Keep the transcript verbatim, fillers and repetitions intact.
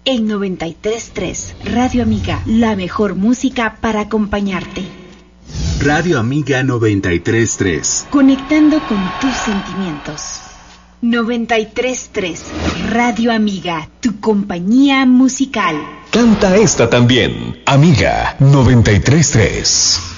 En noventa y tres punto tres, Radio Amiga, la mejor música para acompañarte. Radio Amiga noventa y tres punto tres. Conectando con tus sentimientos. noventa y tres punto tres, Radio Amiga, tu compañía musical. Canta esta también, Amiga noventa y tres punto tres.